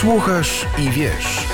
Słuchasz i wiesz.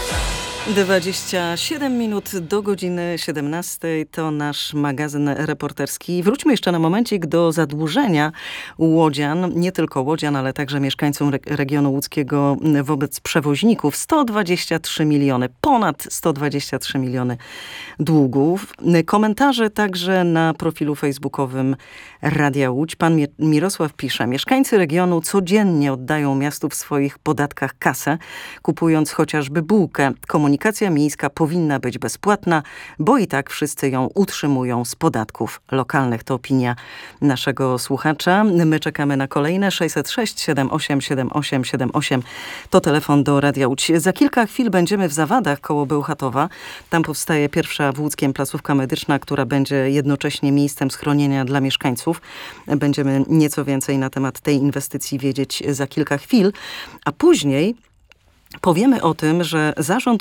27 minut do godziny 17 to nasz magazyn reporterski. Wróćmy jeszcze na momencik do zadłużenia łodzian, nie tylko łodzian, ale także mieszkańców regionu łódzkiego wobec przewoźników. 123 miliony, ponad 123 miliony długów. Komentarze także na profilu facebookowym Radia Łódź. Pan Mirosław pisze: mieszkańcy regionu codziennie oddają miastu w swoich podatkach kasę, kupując chociażby bułkę. Komunikacja miejska powinna być bezpłatna, bo i tak wszyscy ją utrzymują z podatków lokalnych. To opinia naszego słuchacza. My czekamy na kolejne. 606 78 78 78 to telefon do Radia Łódź. Za kilka chwil będziemy w Zawadach koło Bełchatowa. Tam powstaje pierwsza w Łódzkiem placówka medyczna, która będzie jednocześnie miejscem schronienia dla mieszkańców. Będziemy nieco więcej na temat tej inwestycji wiedzieć za kilka chwil, a później powiemy o tym, że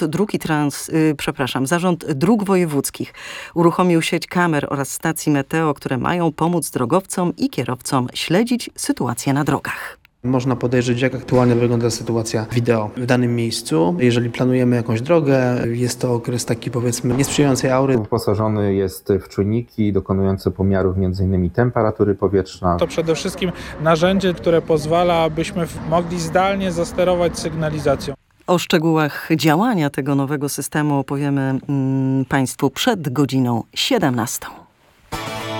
Zarząd Dróg Wojewódzkich uruchomił sieć kamer oraz stacji meteo, które mają pomóc drogowcom i kierowcom śledzić sytuację na drogach. Można podejrzeć, jak aktualnie wygląda sytuacja wideo w danym miejscu. Jeżeli planujemy jakąś drogę, jest to okres taki, powiedzmy, niesprzyjającej aury. Wyposażony jest w czujniki dokonujące pomiarów m.in. temperatury powietrza. To przede wszystkim narzędzie, które pozwala, abyśmy mogli zdalnie zasterować sygnalizacją. O szczegółach działania tego nowego systemu opowiemy Państwu przed godziną 17.